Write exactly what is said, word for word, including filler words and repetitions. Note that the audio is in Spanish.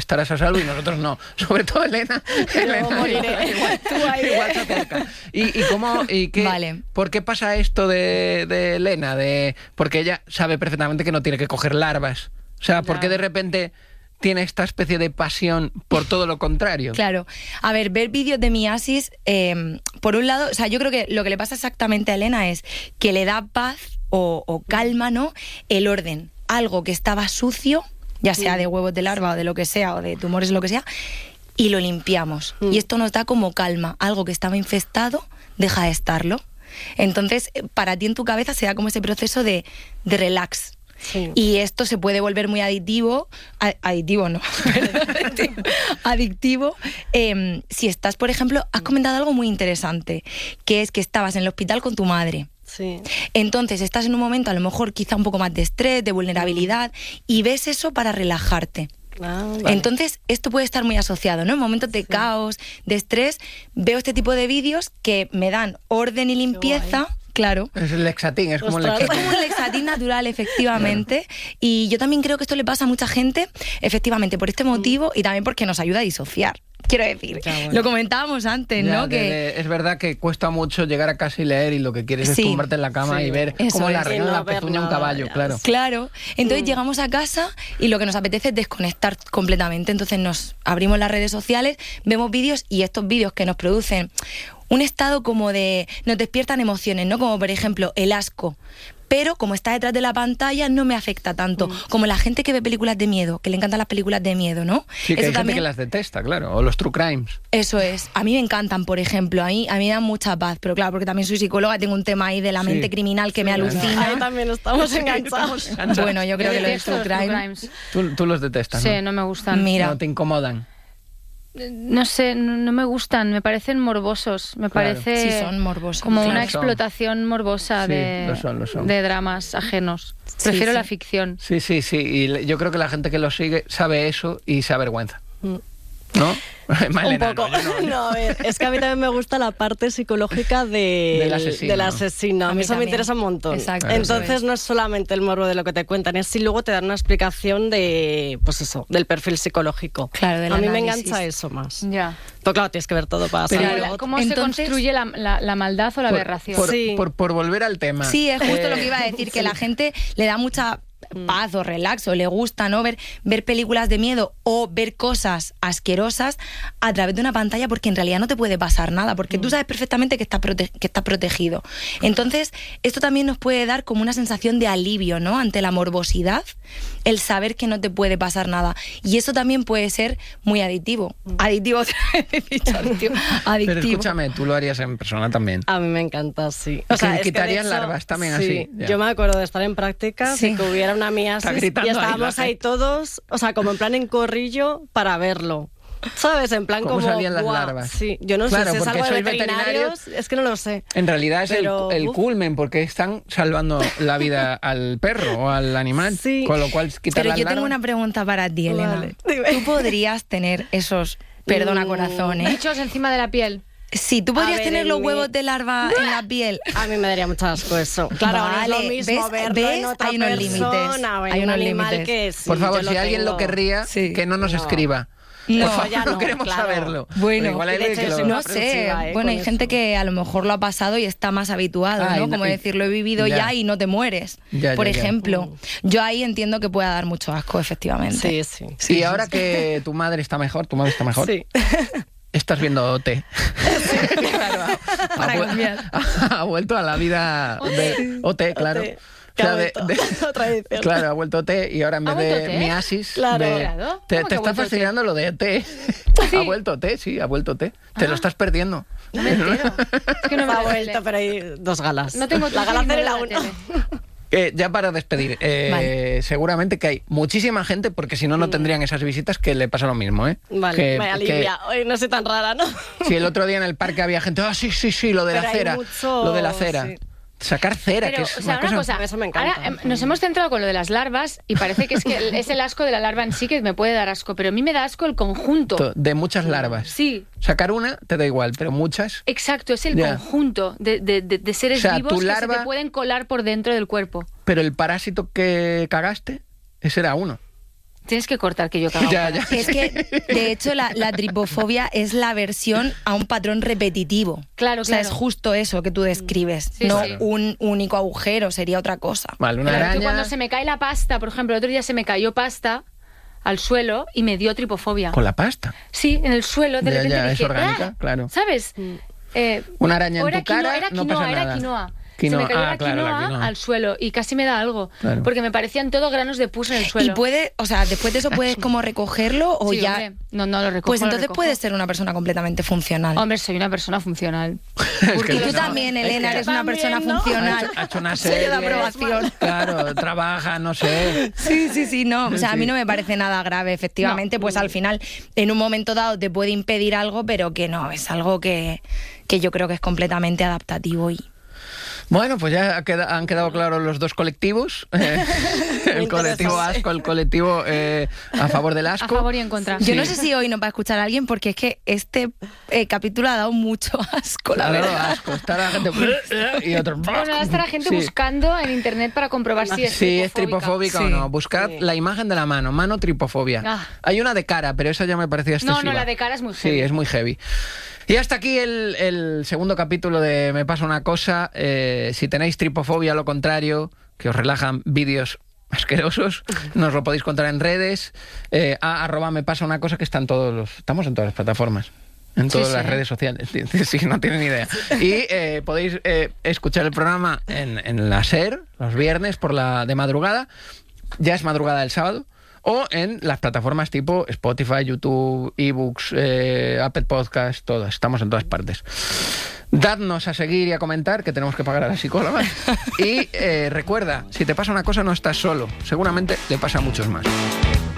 estarás a salvo y nosotros no. Sobre todo Elena. Elena moriré. Igual, igual, igual se acerca. ¿Y, y cómo, y qué, Vale. por qué pasa esto de, de Elena? De, porque ella sabe perfectamente que no tiene que coger larvas. O sea, ¿por qué de repente tiene esta especie de pasión por todo lo contrario? Claro. A ver, ver vídeos de miasis, eh, por un lado, o sea, yo creo que lo que le pasa exactamente a Elena es que le da paz o, o calma, ¿no? El orden. Algo que estaba sucio, ya sea de huevos de larva o de lo que sea, o de tumores o lo que sea, y lo limpiamos. Mm. Y esto nos da como calma. Algo que estaba infestado deja de estarlo. Entonces, para ti en tu cabeza se da como ese proceso de, de relax. Sí. Y esto se puede volver muy adictivo, adictivo no, adictivo, eh, si estás, por ejemplo, has comentado algo muy interesante, que es que estabas en el hospital con tu madre. Sí. Entonces estás en un momento a lo mejor quizá un poco más de estrés, de vulnerabilidad, y ves eso para relajarte. Ah, vale. Entonces esto puede estar muy asociado, ¿no? En momentos de sí. caos, de estrés, veo este tipo de vídeos que me dan orden y limpieza. Claro. Es el Lexatín, es como el Lexatín. Es como el Lexatín natural, efectivamente. Claro. Y yo también creo que esto le pasa a mucha gente, efectivamente, por este motivo mm. y también porque nos ayuda a disociar. Quiero decir, ya, bueno. Lo comentábamos antes, ya, ¿no? De, que de, es verdad que cuesta mucho llegar a casa y leer y lo que quieres sí. es tumbarte en la cama sí. y ver Eso cómo es. le arregla no la pezuña a un caballo, ya. claro. Claro. Entonces mm. llegamos a casa y lo que nos apetece es desconectar completamente. Entonces nos abrimos las redes sociales, vemos vídeos y estos vídeos que nos producen un estado como de... nos despiertan emociones, ¿no? Como por ejemplo el asco. Pero como está detrás de la pantalla no me afecta tanto. Mm. Como la gente que ve películas de miedo, que le encantan las películas de miedo, ¿no? Sí, que Eso hay también... gente que las detesta, claro. O los true crimes. Eso es. A mí me encantan, por ejemplo. A mí, a mí me dan mucha paz. Pero claro, porque también soy psicóloga, tengo un tema ahí de la mente sí. criminal que sí, me alucina. Ahí también estamos enganchados. enganchados. Bueno, yo creo yo que los true crimes... crimes. ¿Tú, tú los detestas, Sí, ¿no? no me gustan. Mira. No te incomodan. No sé, no, no me gustan, me parecen morbosos, me claro. parece sí, son morbosos. como sí, una son. explotación morbosa sí, de, lo son, lo son. de dramas ajenos. Sí, Prefiero sí. la ficción. Sí, sí, sí, y yo creo que la gente que lo sigue sabe eso y se avergüenza. ¿No? Malena, un poco. No, no, no. no, a ver, es que a mí también me gusta la parte psicológica de, del asesino. Del asesino. A, a mí eso también. Me interesa un montón. Exacto. Entonces es. no es solamente el morbo de lo que te cuentan, es si luego te dan una explicación de, pues eso, del perfil psicológico. Claro, del A mí análisis. me engancha eso más. Ya. Pero claro, tienes que ver todo para Pero saber. la, ¿Cómo Entonces, se construye la, la, la maldad o la por, aberración? Por, sí. por, por volver al tema. Sí, es justo eh, lo que iba a decir, que sí. la gente le da mucha paz o relax o le gusta, ¿no? Ver, ver películas de miedo o ver cosas asquerosas a través de una pantalla porque en realidad no te puede pasar nada, porque mm. tú sabes perfectamente que estás prote- que estás protegido. Entonces, esto también nos puede dar como una sensación de alivio, ¿no? Ante la morbosidad, el saber que no te puede pasar nada. Y eso también puede ser muy adictivo. Mm. Adictivo, he dicho adictivo. Adictivo. Pero escúchame, tú lo harías en persona también. A mí me encanta, sí. O sea, quitarías hecho, larvas también sí, así. Ya. Yo me acuerdo de estar en práctica, sí. que hubiera una miasis y estábamos ahí, ahí todos, o sea, como en plan en corrillo para verlo. ¿Sabes? En plan ¿Cómo como... salían las wow, larvas? Sí, yo no claro, sé si es algo de veterinarios, veterinarios, es que no lo sé. En realidad es pero, el, el culmen, porque están salvando la vida al perro o al animal, sí. con lo cual quitar Pero las yo larvas... tengo una pregunta para ti, Elena. Vale. ¿Tú podrías tener esos, perdona corazón, ¿eh? Bichos encima de la piel? Sí, tú podrías ver, tener los mi... huevos de larva en la piel. A mí me daría mucho asco eso. Claro, vale. no es lo mismo ¿Ves? verlo ¿Ves? en otra Hay unos persona, límites. Hay un unos animal límites. que sí, Por favor, yo si lo alguien tengo. lo querría, sí. que no nos no. escriba. No, Por favor, ya no, no queremos claro. saberlo. Bueno, igual hay de hecho, que lo... no sé, ¿eh? bueno, hay Con gente eso. que a lo mejor lo ha pasado y está más habituado, Ah, ¿no? y, Como y, decir, lo he vivido ya. ya y no te mueres, Ya, por ya, ya. ejemplo. Mm. Yo ahí entiendo que pueda dar mucho asco, efectivamente. Sí, sí. Sí, y ahora que tu madre está mejor, tu madre está mejor, Sí. estás viendo O T. Claro, ha, para vu- cambiar. ha vuelto a la vida de O T, claro. O T. O sea, Ha de- vuelto. de- Otra edición. claro, ha vuelto T y ahora en ¿Ha vez de vuelto T? miasis, Claro. de- Claro. te, ¿Cómo te que está ha vuelto fastidiando lo de T. ¿Sí? Ha vuelto T, sí, ha vuelto T. Te lo estás perdiendo. No me entero. Es que no me Ha la vuelto, tele. pero hay dos galas. No tengo la Twitter gala y no cero y la veo la uno. tele. Eh, ya para despedir, eh, Vale. seguramente que hay muchísima gente, porque si no, no tendrían esas visitas, que le pasa lo mismo, ¿eh? Vale, que, me alivia. Hoy no soy tan rara, ¿no? que si el otro día en el parque había gente, ah, sí, sí, sí, lo de Pero la hay cera, mucho- lo de la cera. sí. Sacar cera, Pero, que es o sea, una una cosa... cosa, Eso me encanta. ahora em, nos hemos centrado con lo de las larvas y parece que es que es el asco de la larva en sí que me puede dar asco, pero a mí me da asco el conjunto. de muchas larvas. Sí, Sacar una te da igual, pero muchas... exacto, es el Ya. conjunto de, de, de, de seres O sea, vivos tu que se larva- te pueden colar por dentro del cuerpo. Pero el parásito que cagaste, ese era uno. Tienes que cortar que yo cago. Ya, ya. Es que, de hecho, la, la tripofobia es la versión a un patrón repetitivo. Claro, O sea, claro. es justo eso que tú describes, Sí, no sí. un único agujero, sería otra cosa. Vale, una Claro, araña... yo cuando se me cae la pasta, por ejemplo, el otro día se me cayó pasta al suelo y me dio tripofobia. Con la pasta. Sí, en el suelo, de Ya, repente ya, es dije, orgánica, "Ah", claro. ¿sabes? Eh, Una araña o en era tu cara, quinoa, era no quinoa, pasa era nada. quinoa. Quinoa, Se me cayó ah, la, claro, la quinoa quinoa. al suelo y casi me da algo. Claro. Porque me parecían todos granos de pus en el suelo. Y puede, o sea, después de eso puedes como recogerlo o Sí, ya... hombre. No, no lo recojo. Pues lo entonces recojo. puedes ser una persona completamente funcional. Hombre, soy una persona funcional. Porque y tú no, también, es Elena, que eres una también, persona ¿no? Ha funcional. hecho, ha hecho una Sello de serie. aprobación. Claro, trabaja, no sé. Sí, sí, sí, no. O sea, a mí Sí. no me parece nada grave, efectivamente. Pues al final, en un momento dado, te puede impedir algo, pero que no, es algo que, que yo creo que es completamente adaptativo y... Bueno, pues ya queda- han quedado claros los dos colectivos. Eh, el colectivo asco, el colectivo eh, a favor del asco. A favor y en contra. Yo no sé si hoy nos va a escuchar alguien porque es que este eh, capítulo ha dado mucho asco, la Ha dado verdad. asco. Está la gente... y otros... Bueno, ahora está la gente Sí. buscando en internet para comprobar si es Sí, es tripofóbica. tripofóbica o Sí. no. Buscad la imagen de la mano, mano tripofobia. Ah. Hay una de cara, pero esa ya me parecía excesiva. No, no, la de cara es muy heavy. Sí, es muy heavy. Y hasta aquí el, el segundo capítulo de Me pasa una cosa. Eh, si tenéis tripofobia, lo contrario, que os relajan vídeos asquerosos, nos lo podéis contar en redes. Eh, a arroba me pasa una cosa, que están todos los... Estamos en todas las plataformas. En todas Sí, las sí. redes sociales. Sí, no tienen ni idea. Y eh, podéis eh, escuchar el programa en, en la SER, los viernes por la de madrugada. Ya es madrugada del sábado. O en las plataformas tipo Spotify, YouTube, eBooks, eh, Apple Podcast, todas. Estamos en todas partes. Dadnos a seguir y a comentar, que tenemos que pagar a la psicóloga. Y eh, recuerda, si te pasa una cosa no estás solo. Seguramente le pasa a muchos más.